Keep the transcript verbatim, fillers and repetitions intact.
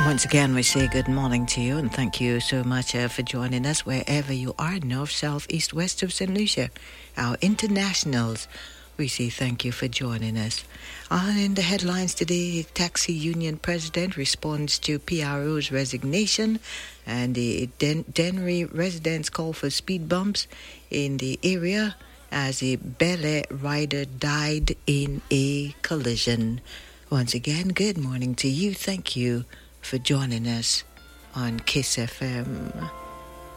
Once again, we say good morning to you and thank you so much uh, for joining us wherever you are, north, south, east, west of Saint Lucia. Our internationals, we say thank you for joining us. Uh, in the headlines today, taxi union president responds to P R O's resignation, and the Den- Dennery residents call for speed bumps in the area as a Bel rider died in a collision. Once again, good morning to you. Thank you for joining us on Kiss F M.